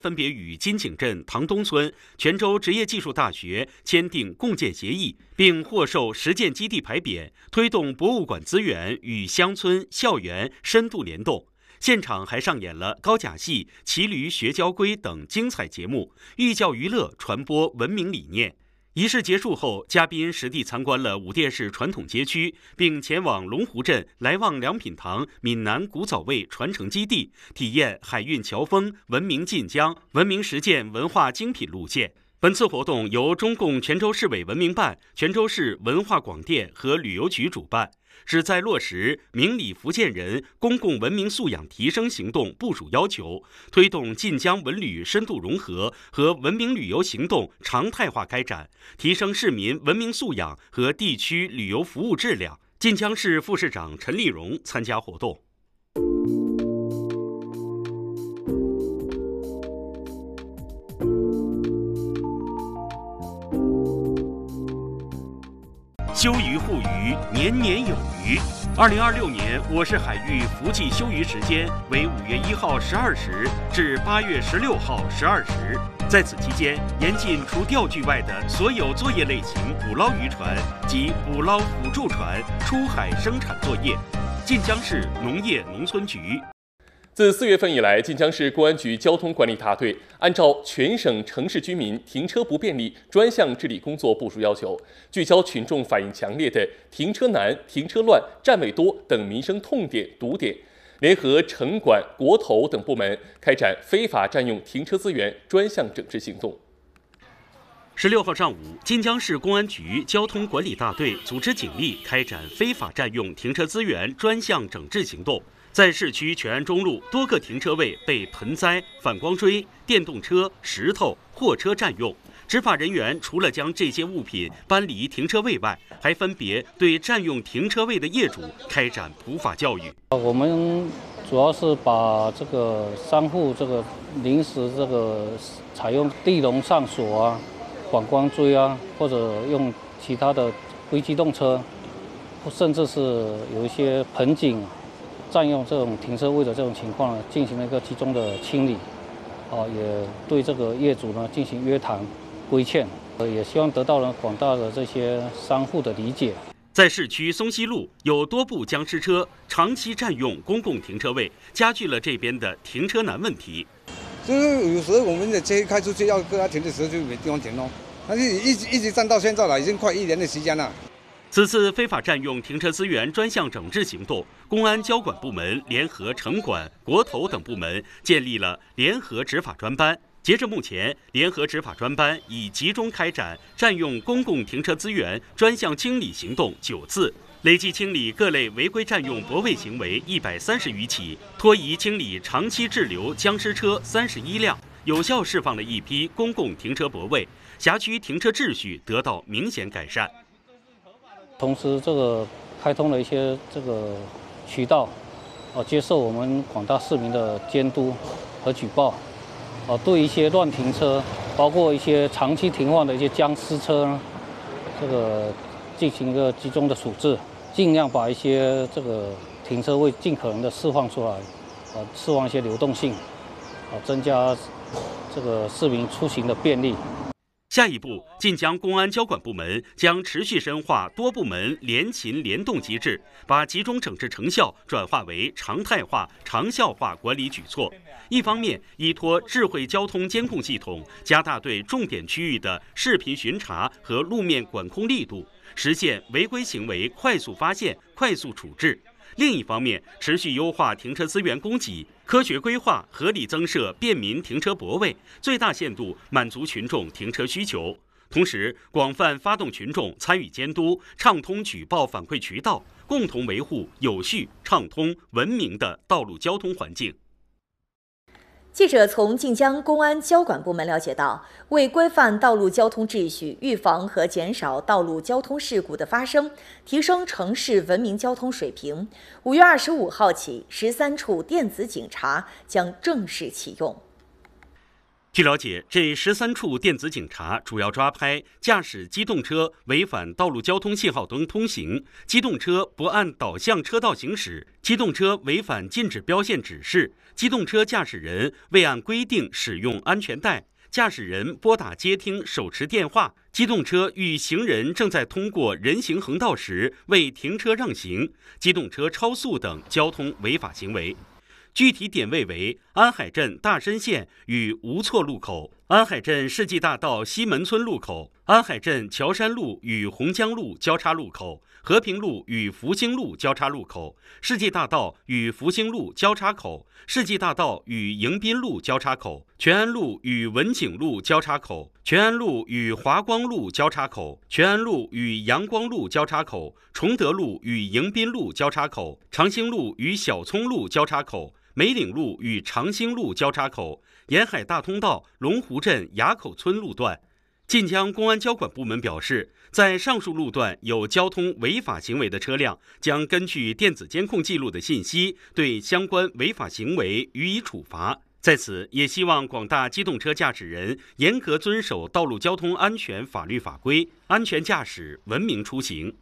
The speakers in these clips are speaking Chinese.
分别与金井镇唐东村、泉州职业技术大学签订共建协议，并获授实践基地牌匾，推动博物馆资源与乡村校园深度联动。现场还上演了高甲戏、骑驴学交规等精彩节目，寓教于乐，传播文明理念。仪式结束后，嘉宾实地参观了武店市传统街区，并前往龙湖镇来旺良品堂闽南古早味传承基地，体验海运侨风、文明晋江、文明实践文化精品路线。本次活动由中共泉州市委文明办、泉州市文化广电和旅游局主办，旨在落实明理福建人公共文明素养提升行动部署要求，推动晋江文旅深度融合和文明旅游行动常态化开展，提升市民文明素养和地区旅游服务质量。晋江市副市长陈立荣参加活动。休渔护渔，年年有余。2026年我市海域伏季休渔时间为5月1号12时至8月16号12时。在此期间，严禁除钓具外的所有作业类型捕捞渔船及捕捞辅助船出海生产作业。晋江市农业农村局。 自4月份以来，晋江市公安局交通管理大队按照全省城市居民停车不便利专项治理工作部署要求，聚焦群众反映强烈的停车难、停车乱、占位多等民生痛点堵点，联合城管、国投等部门开展非法占用停车资源专项整治行动。 16号上午，晋江市公安局交通管理大队组织警力开展非法占用停车资源专项整治行动。在市区全安中路多个停车位被盆栽、反光锥、电动车、石头、货车占用，执法人员除了将这些物品搬离停车位外，还分别对占用停车位的业主开展普法教育。 我们主要是把这个商户临时采用地笼上锁啊、反光锥啊，或者用其他的非机动车，甚至是有一些盆景占用这种停车位的这种情况呢，进行了一个集中的清理，也对这个业主呢进行约谈规劝，也希望得到了广大的这些商户的理解。 在市区松西路有多部僵尸车长期占用公共停车位，加剧了这边的停车难问题。 就是有时候我们的车开出去要跟他停的时候就没地方停咯，但是一直占到现在了，已经快1年的时间了。 此次非法占用停车资源专项整治行动，公安交管部门联合城管、国投等部门建立了联合执法专班。截至目前，联合执法专班已集中开展占用公共停车资源专项清理行动9次，累计清理各类违规占用泊位行为130余起，拖移清理长期滞留僵尸车31辆，有效释放了一批公共停车泊位，辖区停车秩序得到明显改善。 同时，开通了一些渠道，接受我们广大市民的监督和举报，对一些乱停车，包括一些长期停放的一些僵尸车呢，进行一个集中的处置，尽量把一些停车位尽可能的释放出来，释放一些流动性，增加市民出行的便利。 下一步，晋江公安交管部门将持续深化多部门联勤联动机制，把集中整治成效转化为常态化、长效化管理举措。一方面，依托智慧交通监控系统，加大对重点区域的视频巡查和路面管控力度，实现违规行为快速发现、快速处置。另一方面，持续优化停车资源供给，科学规划，合理增设便民停车泊位，最大限度满足群众停车需求。同时，广泛发动群众参与监督，畅通举报反馈渠道，共同维护有序、畅通、文明的道路交通环境。 记者从晋江公安交管部门了解到，为规范道路交通秩序，预防和减少道路交通事故的发生，提升城市文明交通水平，5月25号起，13处电子警察将正式启用。 据了解，这13处电子警察主要抓拍驾驶机动车违反道路交通信号灯通行、机动车不按导向车道行驶、机动车违反禁止标线指示、机动车驾驶人未按规定使用安全带、驾驶人拨打接听手持电话、机动车遇行人正在通过人行横道时未停车让行、机动车超速等交通违法行为。具体点位为安海镇大深线与吴错路口、安海镇世纪大道西门村路口、安海镇桥山路与洪江路交叉路口、和平路与福兴路交叉路口、世纪大道与福兴路交叉口、世纪大道与迎宾路交叉口、全安路与文景路交叉口、全安路与华光路交叉口、全安路与阳光路交叉口、崇德路与迎宾路交叉口、长兴路与小葱路交叉口、梅岭路与长兴路交叉口、沿海大通道龙湖镇垭口村路段。晋江公安交管部门表示，在上述路段有交通违法行为的车辆，将根据电子监控记录的信息，对相关违法行为予以处罚。在此，也希望广大机动车驾驶人严格遵守道路交通安全法律法规，安全驾驶，文明出行。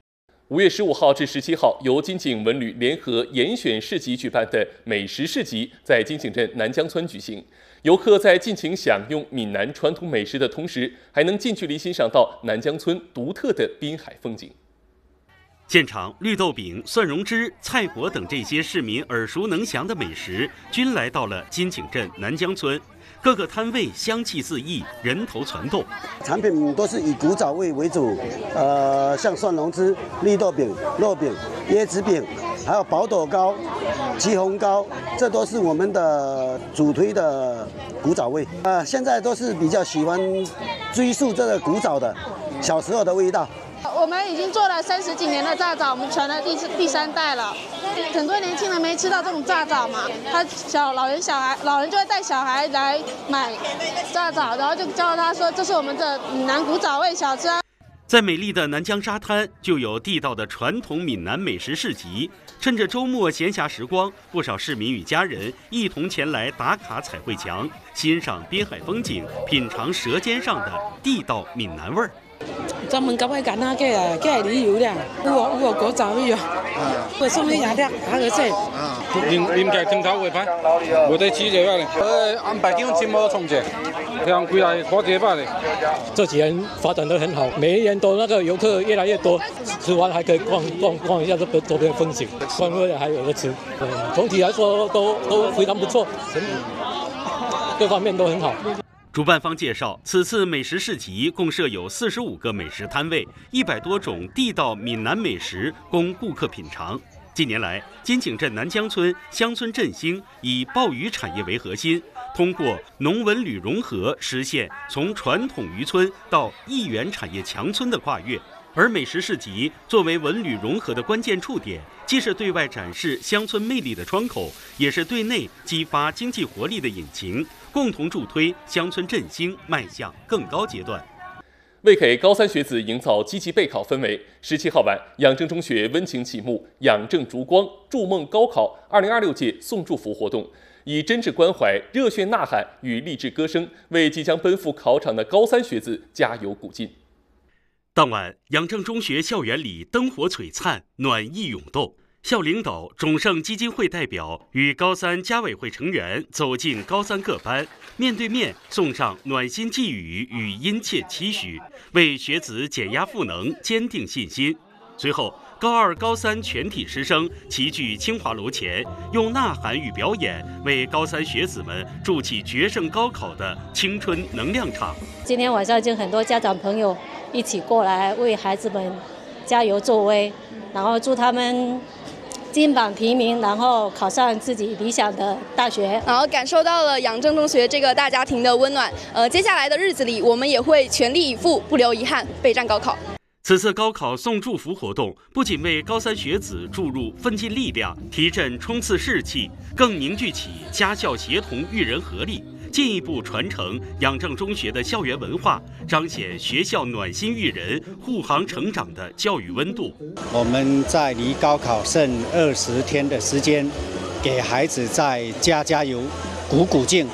5月15号至17号，由金景文旅联合严选市集举办的美食市集在金景镇南江村举行。游客在尽情享用闽南传统美食的同时，还能近距离欣赏到南江村独特的滨海风景。 现场，绿豆饼、蒜蓉汁、菜果等这些市民耳熟能详的美食均来到了金景镇南江村。各个摊位香气四溢，人头攒动。 产品都是以古早味为主，像蒜蓉汁、绿豆饼、肉饼、椰子饼，还有宝斗糕、鸡红糕，这都是我们的主推的古早味。现在都是比较喜欢追溯这个古早的小时候的味道。 我们已经做了30几年的炸枣，我们传了第3代了。很多年轻人没吃到这种炸枣嘛，老人就会带小孩来买炸枣，然后就教他说这是我们的闽南古早味小吃。 在美丽的南江沙滩，就有地道的传统闽南美食市集。趁着周末闲暇时光，不少市民与家人一同前来打卡彩绘墙，欣赏滨海风景，品尝舌尖上的地道闽南味儿。 专门搞揀下嘅旅遊啦，有古早味啊，會送啲嘢啲下個先。 廉價正頭會派，我哋記者嚟，安排幾種節目重節，像歸來過節吧嚟。 这几年发展得很好，每一年都那个游客越来越多，吃完还可以逛一下这个周边风景，逛完还有的吃。总体来说都非常不错，各方面都很好。 主办方介绍，此次美食市集共设有45个美食摊位，100多种地道闽南美食供顾客品尝。近年来，金景镇南江村乡村振兴，以鲍鱼产业为核心，通过农文旅融合，实现从传统渔村到一元产业强村的跨越。而美食市集作为文旅融合的关键触点，既是对外展示乡村魅力的窗口，也是对内激发经济活力的引擎，共同助推乡村振兴迈向更高阶段。 为给高3学子营造积极备考氛围，17号晚，养正中学温情启幕“养正烛光，筑梦高考”2026届送祝福活动，以真挚关怀、热血呐喊与励志歌声，为即将奔赴考场的高3学子加油鼓劲。 当晚，养正中学校园里灯火璀璨，暖意涌动。校领导、种盛基金会代表与高3家委会成员走进高3各班，面对面送上暖心寄语与殷切期许，为学子减压赋能、坚定信心。随后，高2、高3全体师生齐聚清华楼前，用呐喊与表演为高3学子们筑起决胜高考的青春能量场。 今天晚上就很多家长朋友一起过来为孩子们加油助威，然后祝他们金榜题名，然后考上自己理想的大学， 然后感受到了养正中学这个大家庭的温暖。接下来的日子里，我们也会全力以赴，不留遗憾，备战高考。 此次高考送祝福活动不仅为高3学子注入奋进力量、提振冲刺士气，更凝聚起家校协同育人合力，进一步传承养正中学的校园文化，彰显学校暖心育人、护航成长的教育温度。 我们在离高考剩20天的时间，给孩子再加油、鼓劲，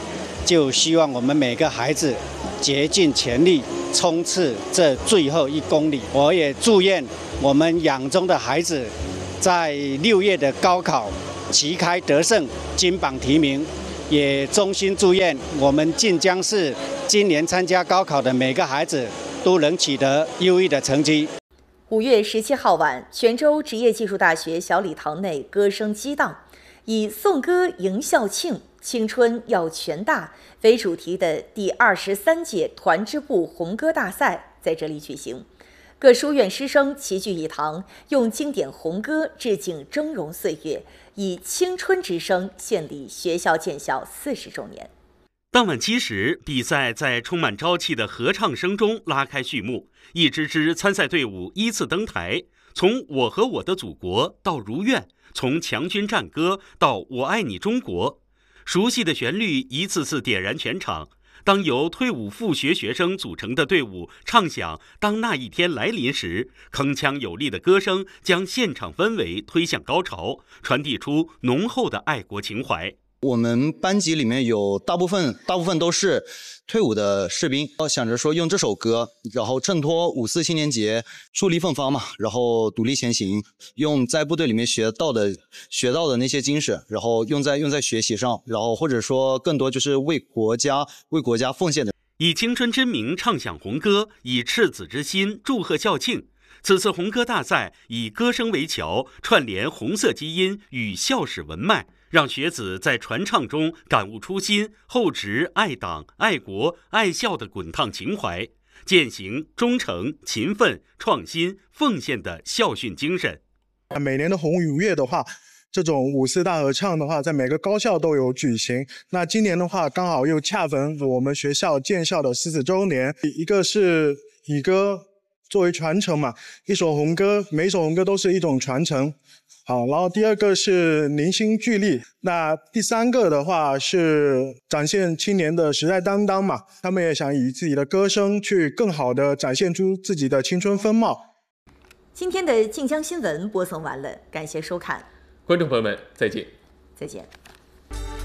就希望我们每个孩子竭尽全力冲刺这最后1公里。我也祝愿我们养中的孩子在6月的高考旗开得胜，金榜题名。也衷心祝愿我们晋江市今年参加高考的每个孩子都能取得优异的成绩。 5月17号晚，泉州职业技术大学小礼堂内歌声激荡，以颂歌迎校庆、青春要全大为主题的第23届团支部红歌大赛在这里举行。各书院师生齐聚一堂，用经典红歌致敬峥嵘岁月，以青春之声献礼学校建校40周年。 当晚7时，比赛在充满朝气的合唱声中拉开序幕，一支支参赛队伍依次登台，从我和我的祖国到如愿，从强军战歌到我爱你中国，熟悉的旋律一次次点燃全场。当由退伍复学学生组成的队伍唱响《当那一天来临时》，铿锵有力的歌声将现场氛围推向高潮，传递出浓厚的爱国情怀。 我们班级里面有大部分都是退伍的士兵，想着说用这首歌，然后衬托5·4青年节树立奋发嘛，然后独立前行，用在部队里面学到的那些精神，然后用在学习上，然后或者说更多就是为国家奉献的。 以青春之名唱响红歌，以赤子之心祝贺校庆。此次红歌大赛以歌声为桥，串联红色基因与校史文脉，让学子在传唱中感悟初心、厚植爱党、爱国、爱校的滚烫情怀，践行忠诚、勤奋、创新、奉献的校训精神。 每年的红五月的话，这种5·4大合唱的话，在每个高校都有举行。那今年的话，刚好又恰逢我们学校建校的40周年，一个是以歌作为传承嘛，一首红歌，每一首红歌都是一种传承。好，然后第二个是凝心聚力，那第3个的话是展现青年的时代担当嘛，他们也想以自己的歌声去更好的展现出自己的青春风貌。 今天的晋江新闻播送完了，感谢收看， 观众朋友们，再见。 再见。